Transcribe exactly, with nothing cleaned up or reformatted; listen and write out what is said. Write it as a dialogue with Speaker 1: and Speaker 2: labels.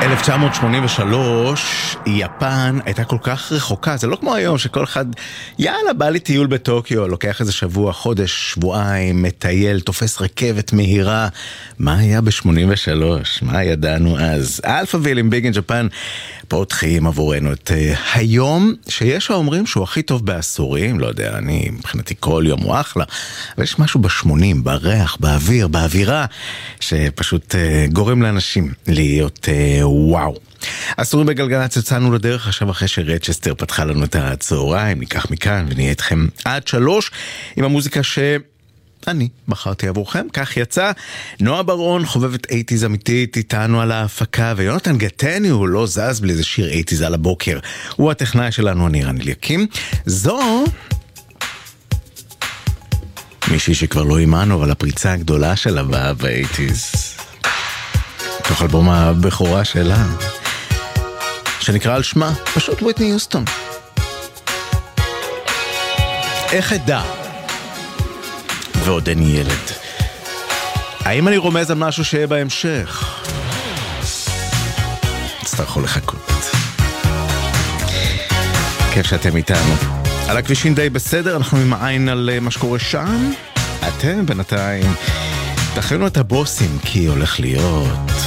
Speaker 1: אלף תשע מאות שמונים ושלוש, יפן הייתה כל כך רחוקה, זה לא כמו היום שכל אחד, יאללה, בא לי טיול בטוקיו, לוקח איזה שבוע, חודש, שבועיים, מטייל, תופס רכבת מהירה. מה היה ב-שמונים ושלוש? מה ידענו אז? אלפאביל עם ביג אין ג'פן פותחים עבורנו את uh, היום, שיש האומרים שהוא הכי טוב בעשורים, לא יודע, אני מבחינתי כל יום הוא אחלה, אבל יש משהו בשמונים, בריח, באוויר, באווירה, שפשוט uh, גורם לאנשים להיות uh, וואו. עשורים בגלגלצ, יצאנו לדרך עכשיו אחרי שרצ'סטר פתחה לנו את הצהריים, ניקח מכאן ונהיה איתכם עד שלוש עם המוזיקה ש... אני בחרתי עבורכם, כך יצא. נועה ברון, חובבת אייטיז אמיתית, איתנו על ההפקה, ויונתן גטני הוא לא זז בלי איזה שיר אייטיז על הבוקר. הוא הטכנאי שלנו, אני רן אליקים. זו מישהי שכבר לא אימנו, אבל הפריצה הגדולה שלה באה באייטיז. תוך אלבום הבכורה שלה, שנקרא על שמה, פשוט וויטני יוסטון. איך אדע? ועוד אני ילד. האם אני רומז על משהו שיהיה בהמשך? תצטרכו לחכות. כיף שאתם איתנו. על הכבישים די בסדר, אנחנו עם העין על מה שקורה שם. אתם בינתיים תכינו את הבוסים, כי הולך להיות